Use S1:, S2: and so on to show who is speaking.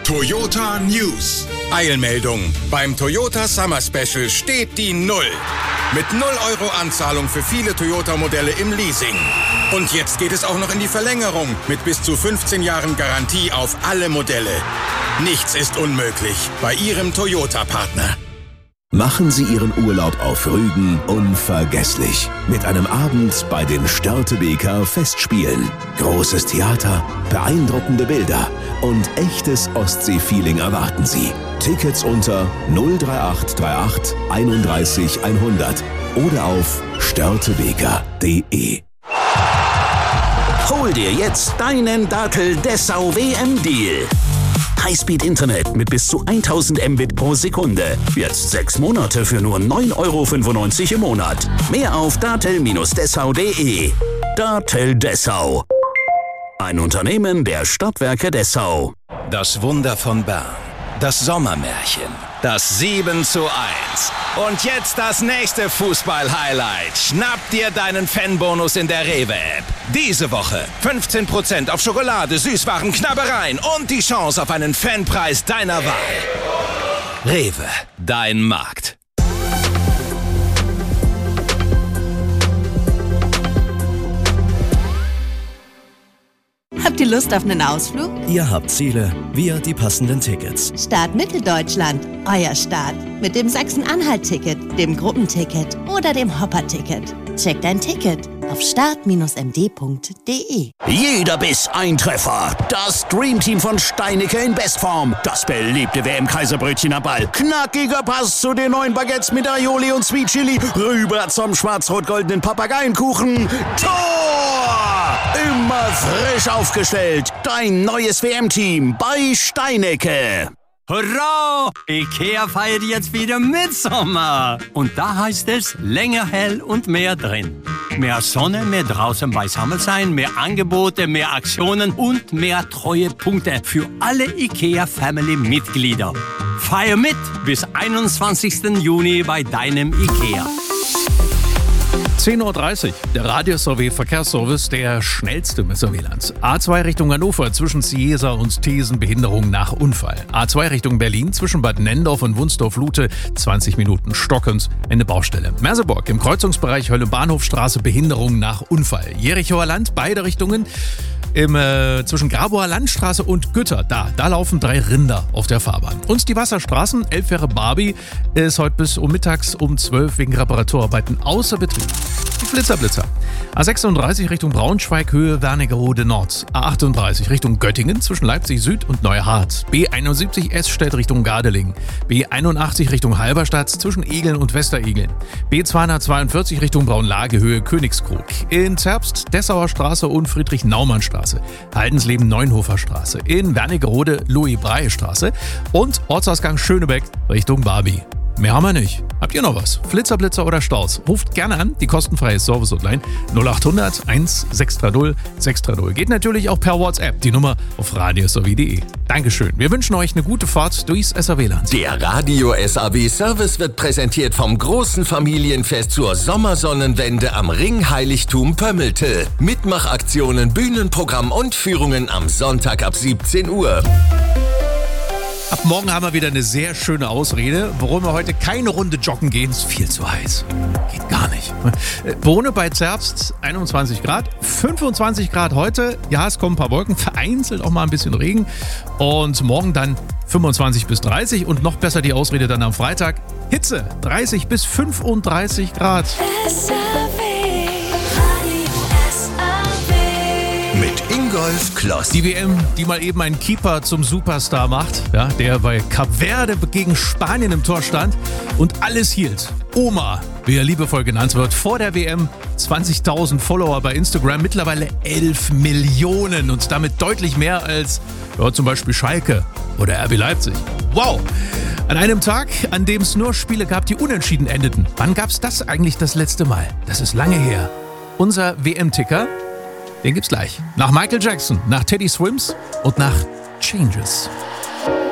S1: Toyota News. Eilmeldung. Beim Toyota Summer Special steht die 0. Mit 0 Euro Anzahlung für viele Toyota-Modelle im Leasing. Und jetzt geht es auch noch in die Verlängerung mit bis zu 15 Jahren Garantie auf alle Modelle. Nichts ist unmöglich bei Ihrem Toyota-Partner.
S2: Machen Sie Ihren Urlaub auf Rügen unvergesslich. Mit einem Abend bei den Störtebeker Festspielen. Großes Theater, beeindruckende Bilder und echtes Ostsee-Feeling erwarten Sie. Tickets unter 03838 31 100 oder auf störtebeker.de.
S3: Hol dir jetzt deinen Dartel Dessau WM-Deal. Highspeed-Internet mit bis zu 1000 Mbit pro Sekunde. Jetzt 6 Monate für nur 9,95 € im Monat. Mehr auf dartel-dessau.de. Dartel Dessau. Ein Unternehmen der Stadtwerke Dessau.
S4: Das Wunder von Bern. Das Sommermärchen. Das 7:1. Und jetzt das nächste Fußball-Highlight. Schnapp dir deinen Fanbonus in der Rewe-App. Diese Woche 15% auf Schokolade, Süßwaren, Knabbereien und die Chance auf einen Fanpreis deiner Wahl. Rewe, dein Markt.
S5: Habt ihr Lust auf einen Ausflug?
S6: Ihr habt Ziele, wir die passenden Tickets.
S5: Start Mitteldeutschland, euer Start. Mit dem Sachsen-Anhalt-Ticket, dem Gruppenticket oder dem Hopper-Ticket. Checkt ein Ticket auf start-md.de.
S3: Jeder Biss ein Treffer. Das Dreamteam von Steinicke in Bestform. Das beliebte WM-Kaiserbrötchen am Ball. Knackiger Pass zu den neuen Baguettes mit Aioli und Sweet Chili. Rüber zum schwarz-rot-goldenen Papageienkuchen. Tor! Immer frisch aufgestellt. Dein neues WM-Team bei Steinicke.
S7: Hurra! IKEA feiert jetzt wieder Mitsommer. Und da heißt es länger hell und mehr drin. Mehr Sonne, mehr draußen beisammen sein, mehr Angebote, mehr Aktionen und mehr Treuepunkte für alle IKEA-Family-Mitglieder. Feier mit bis 21. Juni bei deinem IKEA.
S8: 10:30 Uhr, der Radio-SW-Verkehrsservice, der schnellste Messerwielands. A2 Richtung Hannover zwischen Ciesa und Thesen, Behinderung nach Unfall. A2 Richtung Berlin zwischen Bad Nendorf und Wunsdorf-Lute, 20 Minuten stockend, eine Baustelle. Merseburg im Kreuzungsbereich Hölle-Bahnhofstraße, Behinderung nach Unfall. Jerichoer Land, beide Richtungen. Zwischen Grabower Landstraße und Gütter, da laufen 3 Rinder auf der Fahrbahn. Und die Wasserstraßen, Elbfähre Barbie, ist heute bis mittags um 12 wegen Reparaturarbeiten außer Betrieb. Die Flitzer. A36 Richtung Braunschweig, Höhe Wernigerode Nord. A38 Richtung Göttingen zwischen Leipzig Süd und Neuhardt. B71 Esstedt Richtung Gardelegen. B81 Richtung Halberstadt zwischen Egeln und Westeregeln. B242 Richtung Braunlage, Höhe Königskrug. In Zerbst Dessauer Straße und Friedrich-Naumann-Straße. Haldensleben Neunhofer Straße. In Wernigerode Louis-Brahe-Straße. Und Ortsausgang Schönebeck Richtung Barbie. Mehr haben wir nicht. Habt ihr noch was? Flitzer, Blitzer oder Staus? Ruft gerne an, die kostenfreie Service-Hotline 0800 1630 630. Geht natürlich auch per WhatsApp, die Nummer auf radio-sw.de. Dankeschön. Wir wünschen euch eine gute Fahrt durchs SAW-Land.
S9: Der Radio-SAW-Service wird präsentiert vom großen Familienfest zur Sommersonnenwende am Ringheiligtum Pömmelte. Mitmachaktionen, Bühnenprogramm und Führungen am Sonntag ab 17 Uhr.
S8: Ab morgen haben wir wieder eine sehr schöne Ausrede, warum wir heute keine Runde joggen gehen. Ist viel zu heiß. Geht gar nicht. Bohne bei Zerbst 21 Grad, 25 Grad heute. Ja, es kommen ein paar Wolken, vereinzelt auch mal ein bisschen Regen. Und morgen dann 25 bis 30 und noch besser die Ausrede dann am Freitag. Hitze 30 bis 35 Grad.
S9: Mit Ingolf Kloss.
S8: Die WM, die mal eben einen Keeper zum Superstar macht, ja, der bei Kap Verde gegen Spanien im Tor stand und alles hielt. Oma, wie er liebevoll genannt wird, vor der WM 20.000 Follower bei Instagram, mittlerweile 11 Millionen und damit deutlich mehr als zum Beispiel Schalke oder RB Leipzig. Wow! An einem Tag, an dem es nur Spiele gab, die unentschieden endeten. Wann gab es das eigentlich das letzte Mal? Das ist lange her. Unser WM-Ticker, den gibt's gleich. Nach Michael Jackson, nach Teddy Swims und nach Changes.